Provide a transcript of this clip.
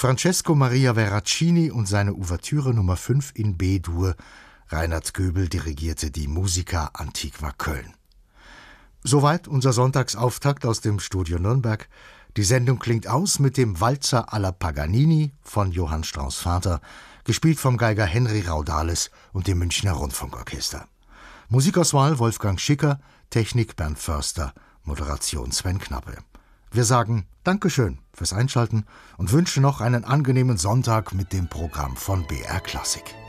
Francesco Maria Veracini und seine Ouvertüre Nummer 5 in B-Dur. Reinhard Göbel dirigierte die Musica Antiqua Köln. Soweit unser Sonntagsauftakt aus dem Studio Nürnberg. Die Sendung klingt aus mit dem Walzer alla Paganini von Johann Strauss Vater, gespielt vom Geiger Henry Raudales und dem Münchner Rundfunkorchester. Musikauswahl Wolfgang Schicker, Technik Bernd Förster, Moderation Sven Knappe. Wir sagen Dankeschön fürs Einschalten und wünschen noch einen angenehmen Sonntag mit dem Programm von BR Klassik.